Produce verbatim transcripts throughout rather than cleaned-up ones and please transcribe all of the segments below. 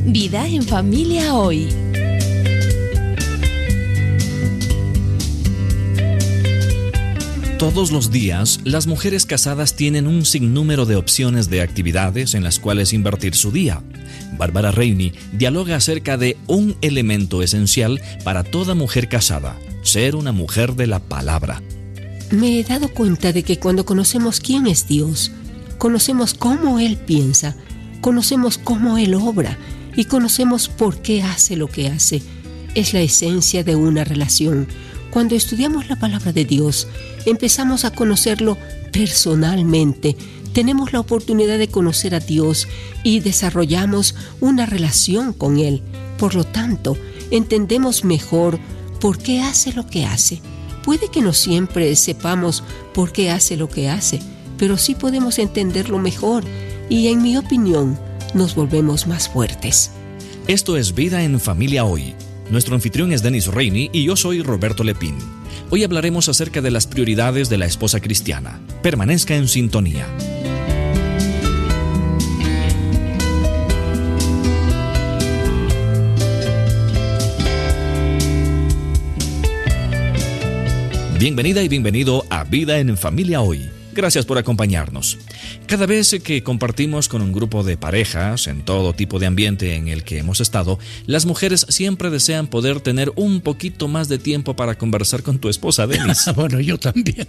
Vida en Familia Hoy. Todos los días, las mujeres casadas tienen un sinnúmero de opciones de actividades en las cuales invertir su día. Bárbara Rainey dialoga acerca de un elemento esencial para toda mujer casada: ser una mujer de la palabra. Me he dado cuenta de que cuando conocemos quién es Dios, conocemos cómo Él piensa, conocemos cómo Él obra y conocemos por qué hace lo que hace. Es la esencia de una relación. Cuando estudiamos la palabra de Dios, empezamos a conocerlo personalmente. Tenemos la oportunidad de conocer a Dios y desarrollamos una relación con Él. Por lo tanto, entendemos mejor por qué hace lo que hace. Puede que no siempre sepamos por qué hace lo que hace, pero sí podemos entenderlo mejor y, en mi opinión, nos volvemos más fuertes. Esto es Vida en Familia Hoy. Nuestro anfitrión es Dennis Rainey y yo soy Roberto Lepín. Hoy hablaremos acerca de las prioridades de la esposa cristiana. Permanezca en sintonía. Bienvenida y bienvenido a Vida en Familia Hoy. Gracias por acompañarnos. Cada vez que compartimos con un grupo de parejas, en todo tipo de ambiente en el que hemos estado, las mujeres siempre desean poder tener un poquito más de tiempo para conversar con tu esposa, Dennis. Bueno, yo también.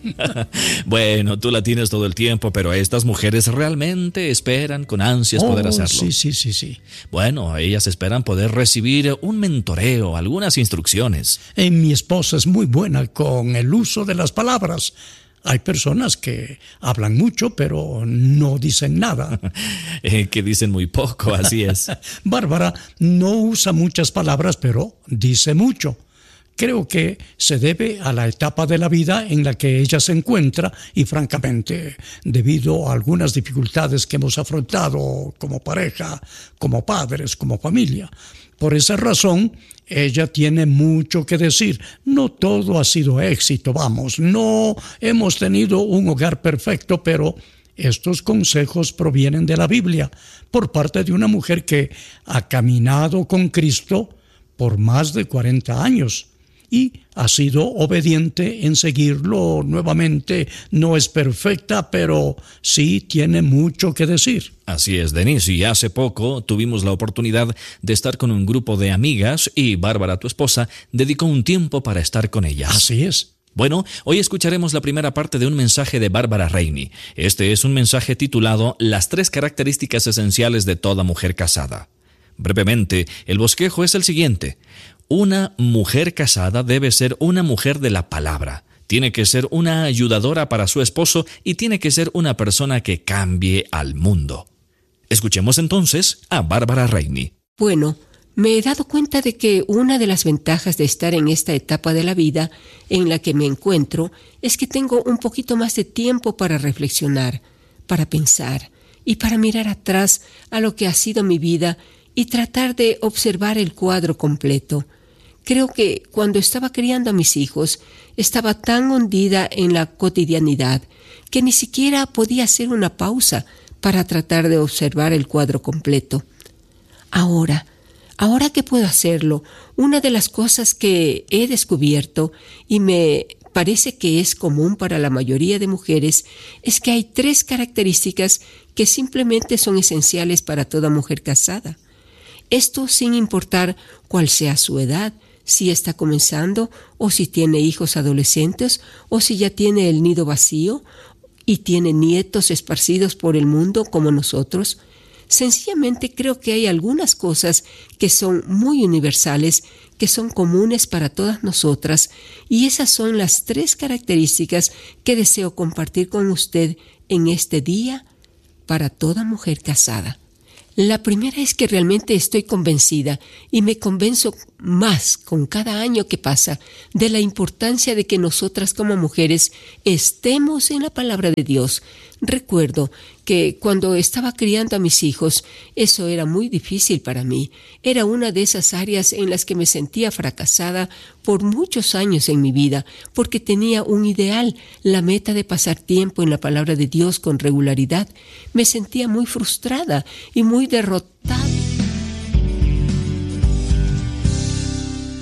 Bueno, tú la tienes todo el tiempo, pero estas mujeres realmente esperan con ansias oh, poder hacerlo. Sí, sí, sí, sí. Bueno, ellas esperan poder recibir un mentoreo, algunas instrucciones. Eh, mi esposa es muy buena con el uso de las palabras. Hay personas que hablan mucho, pero no dicen nada. eh, que dicen muy poco, así es. Bárbara no usa muchas palabras, pero dice mucho. Creo que se debe a la etapa de la vida en la que ella se encuentra y, francamente, debido a algunas dificultades que hemos afrontado como pareja, como padres, como familia. Por esa razón, ella tiene mucho que decir. No todo ha sido éxito, vamos. No hemos tenido un hogar perfecto, pero estos consejos provienen de la Biblia, por parte de una mujer que ha caminado con Cristo por más de cuarenta años. Y ha sido obediente en seguirlo nuevamente. No es perfecta, pero sí tiene mucho que decir. Así es, Denise, y hace poco tuvimos la oportunidad de estar con un grupo de amigas y Bárbara, tu esposa, dedicó un tiempo para estar con ellas. Así es. Bueno, hoy escucharemos la primera parte de un mensaje de Bárbara Rainey. Este es un mensaje titulado Las tres características esenciales de toda mujer casada. Brevemente, el bosquejo es el siguiente. Una mujer casada debe ser una mujer de la palabra. Tiene que ser una ayudadora para su esposo y tiene que ser una persona que cambie al mundo. Escuchemos entonces a Bárbara Rainey. Bueno, me he dado cuenta de que una de las ventajas de estar en esta etapa de la vida en la que me encuentro es que tengo un poquito más de tiempo para reflexionar, para pensar y para mirar atrás a lo que ha sido mi vida y tratar de observar el cuadro completo. Creo que cuando estaba criando a mis hijos, estaba tan hundida en la cotidianidad que ni siquiera podía hacer una pausa para tratar de observar el cuadro completo. Ahora, ahora que puedo hacerlo, una de las cosas que he descubierto y me parece que es común para la mayoría de mujeres es que hay tres características que simplemente son esenciales para toda mujer casada. Esto sin importar cuál sea su edad, si está comenzando o si tiene hijos adolescentes o si ya tiene el nido vacío y tiene nietos esparcidos por el mundo como nosotros. Sencillamente creo que hay algunas cosas que son muy universales, que son comunes para todas nosotras, y esas son las tres características que deseo compartir con usted en este día para toda mujer casada. La primera es que realmente estoy convencida y me convenzo más con cada año que pasa de la importancia de que nosotras como mujeres estemos en la palabra de Dios. Recuerdo que cuando estaba criando a mis hijos, eso era muy difícil para mí. Era una de esas áreas en las que me sentía fracasada por muchos años en mi vida, porque tenía un ideal, la meta de pasar tiempo en la palabra de Dios con regularidad. Me sentía muy frustrada y muy derrotada.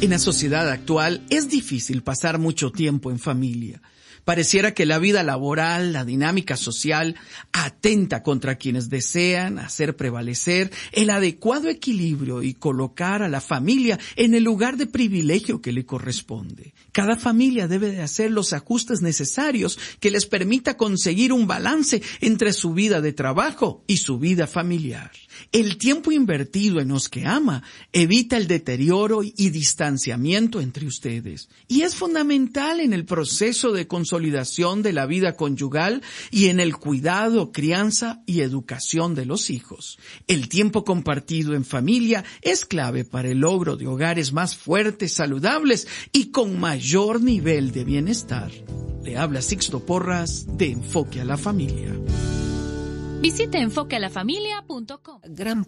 En la sociedad actual es difícil pasar mucho tiempo en familia. Pareciera que la vida laboral, la dinámica social, atenta contra quienes desean hacer prevalecer el adecuado equilibrio y colocar a la familia en el lugar de privilegio que le corresponde. Cada familia debe de hacer los ajustes necesarios que les permita conseguir un balance entre su vida de trabajo y su vida familiar. El tiempo invertido en los que ama evita el deterioro y distanciamiento entre ustedes y es fundamental en el proceso de consolidación de la vida conyugal y en el cuidado, crianza y educación de los hijos. El tiempo compartido en familia es clave para el logro de hogares más fuertes, saludables y con mayor nivel de bienestar. Le habla Sixto Porras de Enfoque a la Familia. Visite enfoque a la familia punto com. Gran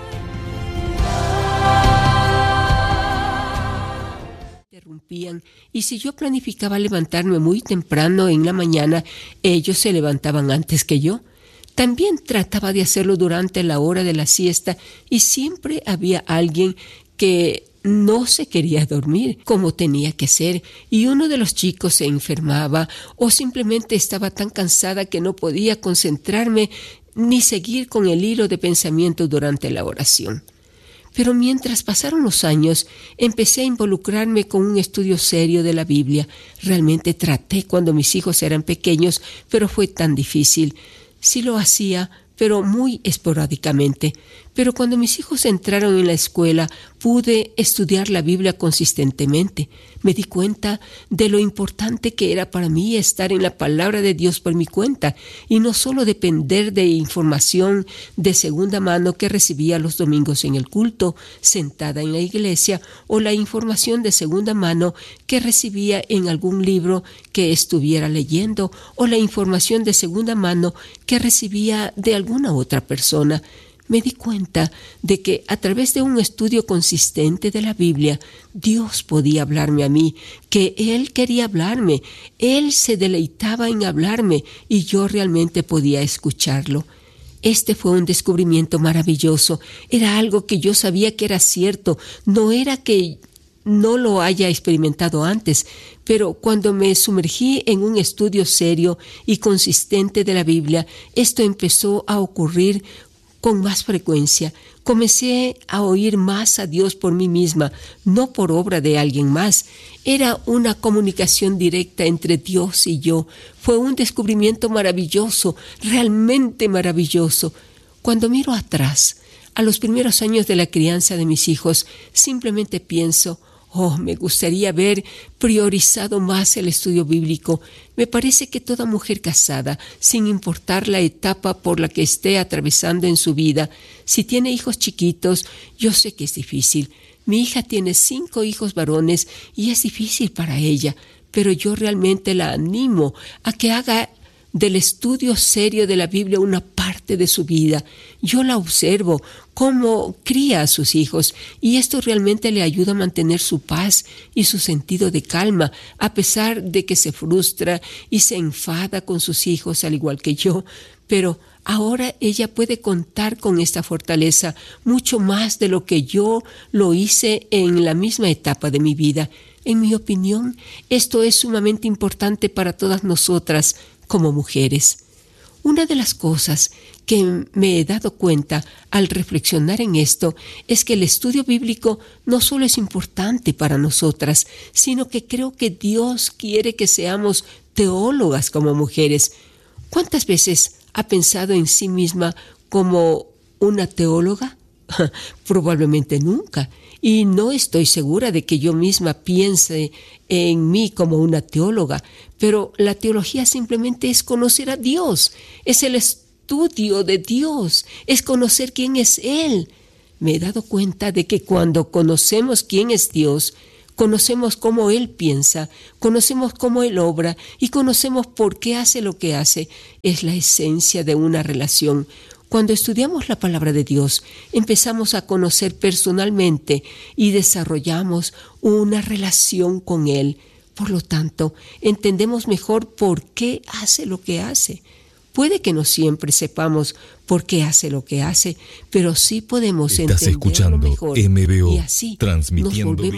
interrumpían, y si yo planificaba levantarme muy temprano en la mañana, ellos se levantaban antes que yo. También trataba de hacerlo durante la hora de la siesta y siempre había alguien que no se quería dormir como tenía que ser, y uno de los chicos se enfermaba o simplemente estaba tan cansada que no podía concentrarme ni seguir con el hilo de pensamiento durante la oración. Pero mientras pasaron los años, empecé a involucrarme con un estudio serio de la Biblia. Realmente traté cuando mis hijos eran pequeños, pero fue tan difícil. Sí lo hacía, pero muy esporádicamente. Pero cuando mis hijos entraron en la escuela, pude estudiar la Biblia consistentemente. Me di cuenta de lo importante que era para mí estar en la palabra de Dios por mi cuenta y no solo depender de información de segunda mano que recibía los domingos en el culto, sentada en la iglesia, o la información de segunda mano que recibía en algún libro que estuviera leyendo, o la información de segunda mano que recibía de alguna otra persona. Me di cuenta de que a través de un estudio consistente de la Biblia, Dios podía hablarme a mí, que Él quería hablarme, Él se deleitaba en hablarme y yo realmente podía escucharlo. Este fue un descubrimiento maravilloso, era algo que yo sabía que era cierto, no era que no lo haya experimentado antes, pero cuando me sumergí en un estudio serio y consistente de la Biblia, esto empezó a ocurrir con más frecuencia. Comencé a oír más a Dios por mí misma, no por obra de alguien más. Era una comunicación directa entre Dios y yo. Fue un descubrimiento maravilloso, realmente maravilloso. Cuando miro atrás, a los primeros años de la crianza de mis hijos, simplemente pienso, oh, me gustaría haber priorizado más el estudio bíblico. Me parece que toda mujer casada, sin importar la etapa por la que esté atravesando en su vida, si tiene hijos chiquitos, yo sé que es difícil. Mi hija tiene cinco hijos varones y es difícil para ella, pero yo realmente la animo a que haga del estudio serio de la Biblia una parte de su vida. Yo la observo cómo cría a sus hijos y esto realmente le ayuda a mantener su paz y su sentido de calma, a pesar de que se frustra y se enfada con sus hijos al igual que yo. Pero ahora ella puede contar con esta fortaleza mucho más de lo que yo lo hice en la misma etapa de mi vida. En mi opinión, esto es sumamente importante para todas nosotras como mujeres. Una de las cosas que me he dado cuenta al reflexionar en esto es que el estudio bíblico no solo es importante para nosotras, sino que creo que Dios quiere que seamos teólogas como mujeres. ¿Cuántas veces ha pensado en sí misma como una teóloga? Probablemente nunca. Y no estoy segura de que yo misma piense en mí como una teóloga, pero la teología simplemente es conocer a Dios, es el estudio de Dios, es conocer quién es Él. Me he dado cuenta de que cuando conocemos quién es Dios, conocemos cómo Él piensa, conocemos cómo Él obra y conocemos por qué hace lo que hace. Es la esencia de una relación. Cuando estudiamos la palabra de Dios, empezamos a conocer personalmente y desarrollamos una relación con Él. Por lo tanto, entendemos mejor por qué hace lo que hace. Puede que no siempre sepamos por qué hace lo que hace, pero sí podemos Estás entenderlo escuchando mejor M B O, y así transmitiendo nos volvemos vida.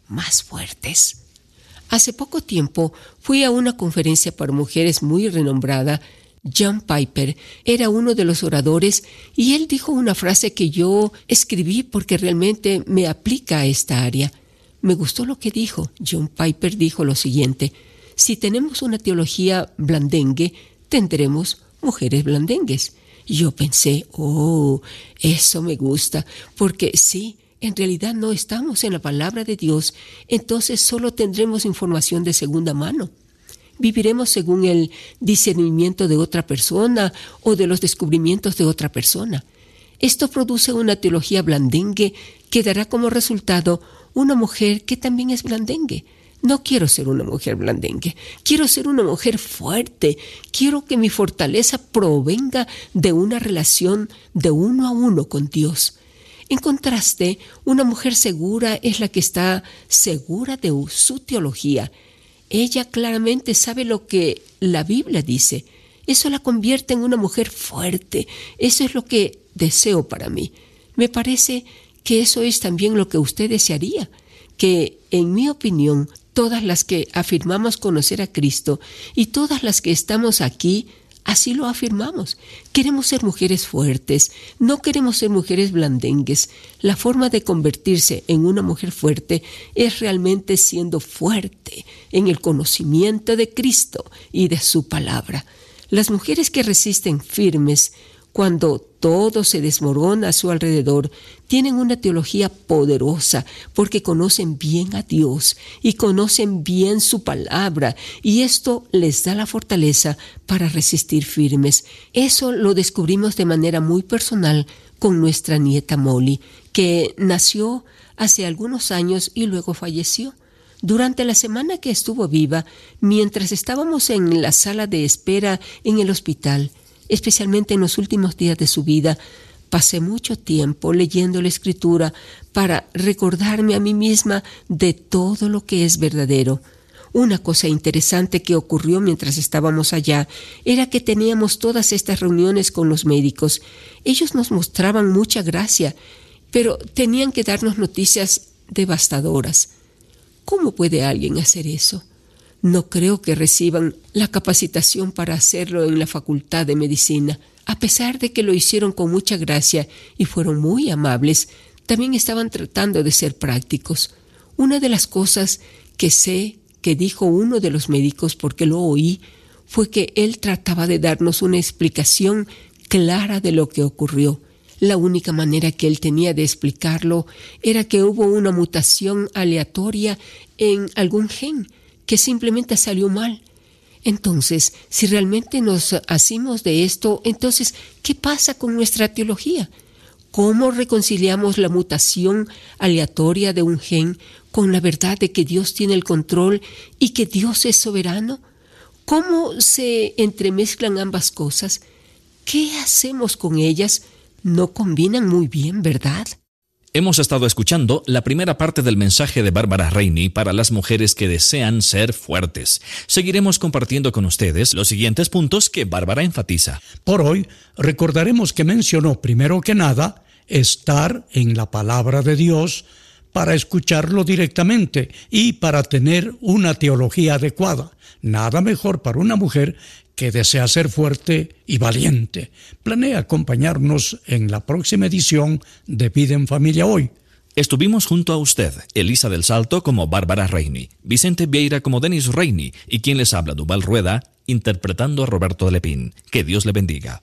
más fuertes. Hace poco tiempo fui a una conferencia para mujeres muy renombrada. John Piper era uno de los oradores y él dijo una frase que yo escribí porque realmente me aplica a esta área. Me gustó lo que dijo. John Piper dijo lo siguiente: si tenemos una teología blandengue, tendremos mujeres blandengues. Y yo pensé, oh, eso me gusta, porque sí, en realidad no estamos en la palabra de Dios, entonces solo tendremos información de segunda mano. Viviremos según el discernimiento de otra persona o de los descubrimientos de otra persona. Esto produce una teología blandengue que dará como resultado una mujer que también es blandengue. No quiero ser una mujer blandengue, quiero ser una mujer fuerte, quiero que mi fortaleza provenga de una relación de uno a uno con Dios. En contraste, una mujer segura es la que está segura de su teología. Ella claramente sabe lo que la Biblia dice. Eso la convierte en una mujer fuerte. Eso es lo que deseo para mí. Me parece que eso es también lo que usted desearía. Que, en mi opinión, todas las que afirmamos conocer a Cristo y todas las que estamos aquí, así lo afirmamos. Queremos ser mujeres fuertes, no queremos ser mujeres blandengues. La forma de convertirse en una mujer fuerte es realmente siendo fuerte en el conocimiento de Cristo y de su palabra. Las mujeres que resisten firmes cuando todo se desmorona a su alrededor, tienen una teología poderosa porque conocen bien a Dios y conocen bien su palabra, y esto les da la fortaleza para resistir firmes. Eso lo descubrimos de manera muy personal con nuestra nieta Molly, que nació hace algunos años y luego falleció. Durante la semana que estuvo viva, mientras estábamos en la sala de espera en el hospital, especialmente en los últimos días de su vida, pasé mucho tiempo leyendo la Escritura para recordarme a mí misma de todo lo que es verdadero. Una cosa interesante que ocurrió mientras estábamos allá era que teníamos todas estas reuniones con los médicos. Ellos nos mostraban mucha gracia, pero tenían que darnos noticias devastadoras. ¿Cómo puede alguien hacer eso? No creo que reciban la capacitación para hacerlo en la Facultad de Medicina. A pesar de que lo hicieron con mucha gracia y fueron muy amables, también estaban tratando de ser prácticos. Una de las cosas que sé que dijo uno de los médicos, porque lo oí, fue que él trataba de darnos una explicación clara de lo que ocurrió. La única manera que él tenía de explicarlo era que hubo una mutación aleatoria en algún gen que simplemente salió mal. Entonces, si realmente nos hacemos de esto, entonces, ¿qué pasa con nuestra teología? ¿Cómo reconciliamos la mutación aleatoria de un gen con la verdad de que Dios tiene el control y que Dios es soberano? ¿Cómo se entremezclan ambas cosas? ¿Qué hacemos con ellas? No combinan muy bien, ¿verdad? Hemos estado escuchando la primera parte del mensaje de Bárbara Rainey para las mujeres que desean ser fuertes. Seguiremos compartiendo con ustedes los siguientes puntos que Bárbara enfatiza. Por hoy, recordaremos que mencionó primero que nada estar en la palabra de Dios para escucharlo directamente y para tener una teología adecuada. Nada mejor para una mujer que desea ser fuerte y valiente. Planea acompañarnos en la próxima edición de Vida en Familia Hoy. Estuvimos junto a usted, Elisa del Salto como Bárbara Rainey, Vicente Vieira como Denis Rainey y quien les habla, Duval Rueda, interpretando a Roberto Lepín. Que Dios le bendiga.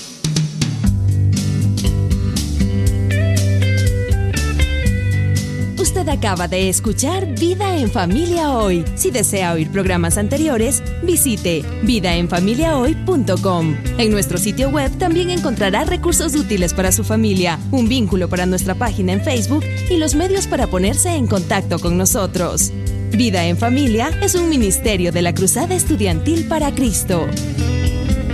Usted acaba de escuchar Vida en Familia Hoy. Si desea oír programas anteriores, visite vida en familia hoy punto com. En nuestro sitio web también encontrará recursos útiles para su familia, un vínculo para nuestra página en Facebook y los medios para ponerse en contacto con nosotros. Vida en Familia es un ministerio de la Cruzada Estudiantil para Cristo.